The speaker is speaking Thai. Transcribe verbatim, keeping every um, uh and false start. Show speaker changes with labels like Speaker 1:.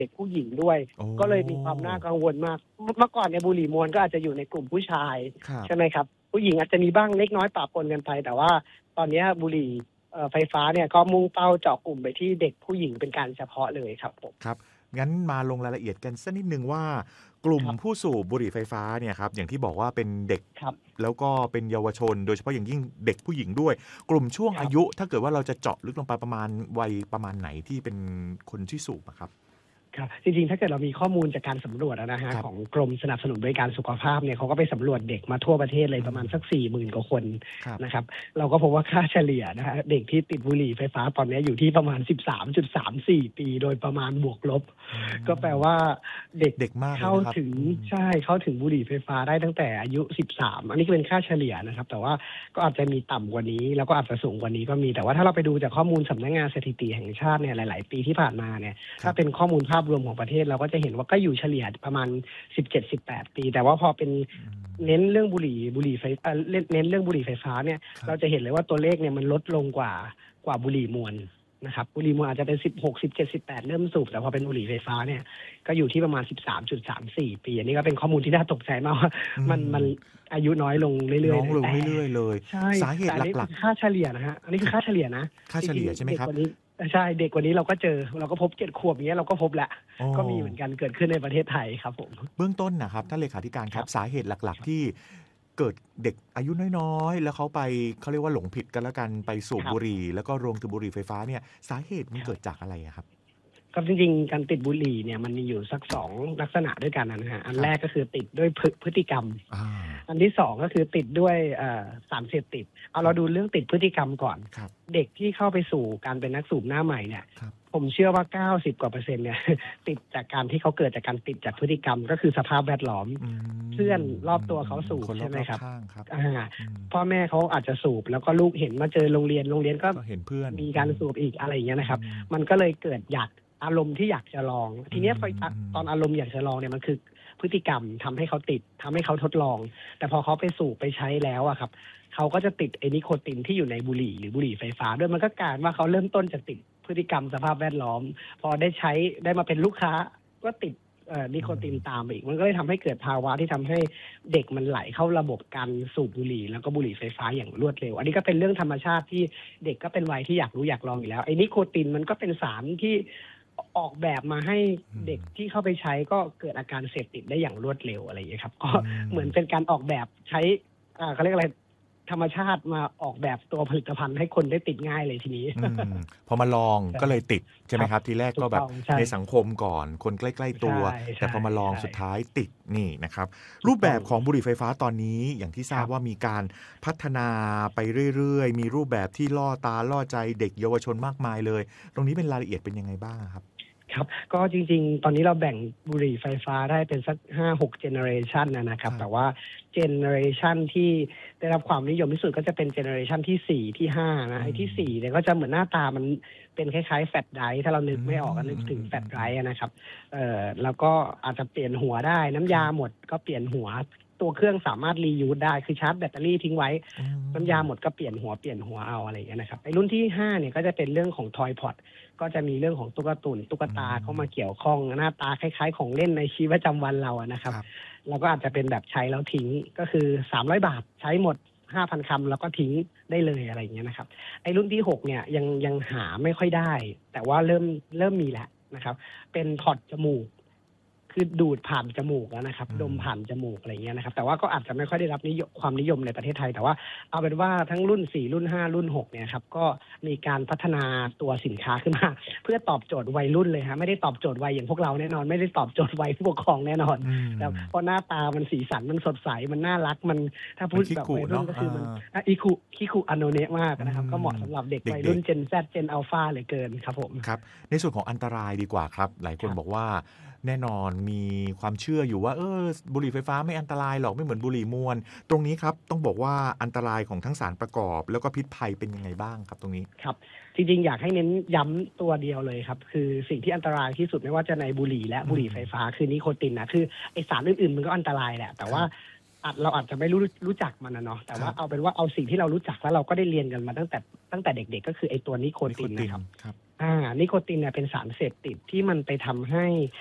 Speaker 1: เด็กผู้หญิงด้วยก็เลยมีความน่ากังวลมากเมื่อก่อนเนี่ยบุหรี่มวลก็อาจจะอยู่ในกลุ่มผู้ชายใช่ไหมครับผู้หญิงอาจจะมีบ้างเล็กน้อยปะปนกันไปแต่ว่าตอนนี้บุหรี่ไฟฟ้าเนี่ยก็มุ่งเป้าเจาะกลุ่มไปที่เด็กผู้หญิงเป็นการเฉพาะเลยครับผม
Speaker 2: ครับงั้นมาลงรายละเอียดกันสักนิดนึงว่ากลุ่มผู้สูบบุหรี่ไฟฟ้าเนี่ยครับอย่างที่บอกว่าเป็นเด็กแล้วก็เป็นเยาวชนโดยเฉพาะอย่างยิ่งเด็กผู้หญิงด้วยกลุ่มช่วงอายุถ้าเกิดว่าเราจะเจาะลึกลงไปประมาณวัยประมาณไหนที่เป็นคนที่สูบครับ
Speaker 1: ครับจริงๆถ้าเกิดเรามีข้อมูลจากการสำรวจนะฮะของกรมสนับสนุนบริการสุขภาพเนี่ยเขาก็ไปสำรวจเด็กมาทั่วประเทศเลยประมาณสัก สี่หมื่น กว่าคนนะครับเราก็พบว่าค่าเฉลี่ยนะฮะเด็กที่ติดบุหรี่ไฟฟ้าตอนนี้อยู่ที่ประมาณ สิบสามจุดสามสี่ ปีโดยประมาณบวกลบก็แปลว่าเด็ก
Speaker 2: เด็กมาก
Speaker 1: เข้าถึงใช่เข้าถึงบุหรี่ไฟฟ้าได้ตั้งแต่อายุสิบสามอันนี้เป็นค่าเฉลี่ยนะครับแต่ว่าก็อาจจะมีต่ำกว่านี้แล้วก็อาจจะสูงกว่านี้ก็มีแต่ว่าถ้าเราไปดูจากข้อมูลสำนักงานสถิติแห่งชาติเนี่ยหลายๆปีที่ผ่านมาเนี่ยถ้าเป็นข้อมูลภาพรวมของประเทศเราก็จะเห็นว่าก็อยู่เฉลี่ยประมาณ สิบเจ็ดสิบแปด ปีแต่ว่าพอเป็นเน้นเรื่องบุหรี่บุหรี่ไฟเอ่อเน้นเรื่องบุหรี่ไฟฟ้าเนี่ยเราจะเห็นเลยว่าตัวเลขเนี่ยมันลดลงกว่ากว่าบุหรี่มวลนะครับบุหรี่มวลอาจจะเป็นสิบหก สิบเจ็ด สิบแปดเริ่มสูบแต่พอเป็นบุหรี่ไฟฟ้าเนี่ยก็อยู่ที่ประมาณ สิบสามจุดสามสี่ ปีอันนี้ก็เป็นข้อมูลที่น่าตกใจมากว่ามันมันอายุน้อยลงเรื่อยๆน้
Speaker 2: อยลงเรื่อยๆเลยสาเหตุหลัก
Speaker 1: ๆค่าเฉลี่ยนะฮะอันนี้คือค่าเฉลี่ยนะ
Speaker 2: ค่าเฉลี่ยใช่ไหมครับ
Speaker 1: ใช่เด็กกว่านี้เราก็เจอเราก็พบเจ็ดขวบอย่างเงี้ยเราก็พบแหละก็มีเหมือนกันเกิดขึ้นในประเทศไทยครับผม
Speaker 2: เบื้องต้นนะครับท่านเลขาธิการครับสาเหตุหลักๆที่เกิดเด็กอายุน้อยๆแล้วเขาไปเขาเรียกว่าหลงผิดกันแล้วกันไปสูบบุหรี่แล้วก็โรงถือบุหรี่ไฟฟ้าเนี่ยสาเหตุมันเกิดจากอะไรครับ
Speaker 1: ครับจริงๆการติดบุหรี่เนี่ยมันมีอยู่สักสองลักษณะด้วยกันนะฮะอันแรกก็คือติดด้วยพฤติกรรมอันที่สองก็คือติดด้วยสารเสพติดเอาเราดูเรื่องติดพฤติกรรมก่อนเด็กที่เข้าไปสู่การเป็นนักสูบหน้าใหม่เนี่ยผมเชื่อว่าเก้าสิบกว่าเปอร์เซ็นต์เนี่ยติดจากการที่เขาเกิดจากการติดจากพฤติกรรมก็คือสภาพแวดล้อมเพื่อนรอบตัวเขาสูบใช่ไหมครับพ่อแม่เขาอาจจะสูบแล้วก็ลูกเห็นมาเจอโรงเรียนโรงเรียนก็
Speaker 2: เห็นเพื่อน
Speaker 1: มีการสูบอีกอะไรอย่างเงี้ยนะครับมันก็เลยเกิดอยากอารมณ์ที่อยากจะลองทีนี้ตอนอารมณ์อยากจะลองเนี่ยมันคือพฤติกรรมทำให้เขาติดทำให้เขาทดลองแต่พอเขาไปสูบไปใช้แล้วอะครับเขาก็จะติดไอ้นิโคตินที่อยู่ในบุหรี่หรือบุหรี่ไฟฟ้าด้วยมันก็กลายว่าเขาเริ่มต้นจากติดพฤติกรรมสภาพแวดล้อมพอได้ใช้ได้มาเป็นลูกค้าก็ติดนิโคตินตามไปอีกมันก็เลยทำให้เกิดภาวะที่ทำให้เด็กมันไหลเข้าระบบการสูบบุหรี่แล้วก็บุหรี่ไฟฟ้าอย่างรวดเร็วอันนี้ก็เป็นเรื่องธรรมชาติที่เด็กก็เป็นวัยที่อยากรู้อยากลองอยู่แล้วไอ้นิโคตินมันก็เป็นสารที่ออกแบบมาให้เด็กที่เข้าไปใช้ก็เกิดอาการเสพติดได้อย่างรวดเร็วอะไรอย่างเงี้ยครับก็เหมือนเป็นการออกแบบใช้อ่าเขาเรียกอะไรธรรมชาติมาออกแบบตัวผลิตภัณฑ์ให้คนได้ติดง่ายเลยทีนี้
Speaker 2: พอมาลองก็เลยติดใช่ไหมครับทีแรกก็แบบในสังคมก่อนคนใกล้ๆตัวแต่พอมาลองสุดท้ายติดนี่นะครับรูปแบบของบุหรี่ไฟฟ้าตอนนี้อย่างที่ทราบว่ามีการพัฒนาไปเรื่อยๆมีรูปแบบที่ล่อตาล่อใจเด็กเยาวชนมากมายเลยตรงนี้เป็นรายละเอียดเป็นยังไงบ้างครับ
Speaker 1: ครับก็จริงๆตอนนี้เราแบ่งบุหรี่ไฟฟ้าได้เป็นสัก ห้าหก generation นะนะครับแต่ว่า generation ที่ได้รับความนิยมที่สุดก็จะเป็น generation ที่สี่ที่ห้านะไอ้ที่สี่เนี่ยก็จะเหมือนหน้าตามันเป็นคล้ายๆแฟลชไดรฟ์ถ้าเรานึกไม่ออกก็นึกถึงแฟลชไดรฟ์นะครับเอ่อแล้วก็อาจจะเปลี่ยนหัวได้น้ำยาหมดก็เปลี่ยนหัวตัวเครื่องสามารถรียูสได้คือชาร์จแบตเตอรี่ทิ้งไว้น้ำยาหมดก็เปลี่ยนหัวเปลี่ยนหัวเอาอะไรอย่างเงี้ยนะครับไอ้รุ่นที่ห้าเนี่ยก็จะเป็นเรื่องของทอยพอดก็จะมีเรื่องของตุ๊กตาตุ่นตุ๊กตาเข้ามาเกี่ยวข้องหน้าตาคล้ายๆของเล่นในชีวิตประจำวันเราอะนะครับแล้วก็อาจจะเป็นแบบใช้แล้วทิ้งก็คือสามร้อยบาทใช้หมด ห้าพัน คำแล้วก็ทิ้งได้เลยอะไรอย่างเงี้ยนะครับไอ้รุ่นที่หกเนี่ยยังยังหาไม่ค่อยได้แต่ว่าเริ่มเริ่มมีแล้วนะครับเป็นถอดจมูกคือดูดผ่านจมูกแล้วนะครับดมผ่านจมูกอะไรเงี้ยนะครับแต่ว่าก็อาจจะไม่ค่อยได้รับนิยมความนิยมในประเทศไทยแต่ว่าเอาเป็นว่าทั้งรุ่นสี่รุ่นห้ารุ่นหกเนี่ยครับก็มีการพัฒนาตัวสินค้าขึ้นมาเพื่อตอบโจทย์วัยรุ่นเลยฮะไม่ได้ตอบโจทย์วัยอย่างพวกเราแน่นอนไม่ได้ตอบโจทย์วัยผู้ปกครองแน่นอนแต่เพราะหน้าตามันสีสันมันสดใสมันน่ารักมันถ้าพูดแบบวัยรุ่นก็คือมันอีคุคิคุอโนเนะมากนะครับก็เหมาะสำหรับเด็กวัยรุ่น Gen Z Gen Alpha เหลือเกินครับผม
Speaker 2: ครับในส่วนของอันตรายดีกว่าครับหลายคนบอกว่าแน่นอนมีความเชื่ออยู่ว่าเออบุหรี่ไฟฟ้าไม่อันตรายหรอกไม่เหมือนบุหรี่มวลตรงนี้ครับต้องบอกว่าอันตรายของทั้งสารประกอบแล้วก็พิษภัยเป็นยังไงบ้างครับตรงนี้
Speaker 1: ครับจริงๆอยากให้เน้นย้ำตัวเดียวเลยครับคือสิ่งที่อันตรายที่สุดไม่ว่าจะในบุหรี่และบุหรี่ไฟฟ้าคือนิโคตินนะคือไอสารอื่นๆมันก็อันตรายแหละแต่ว่าเราอาจจะไม่รู้รู้จักมันนะเนาะแต่ว่าเอาเป็นว่าเอาสิ่งที่เรารู้จักแล้วเราก็ได้เรียนกันมาตั้งแต่ตั้งแต่เด็กๆก็คือไอตัวนิโคตินนะครับอ่านิโคตินเนี่ยเป็นสารเสพติดที่มันไปทำให้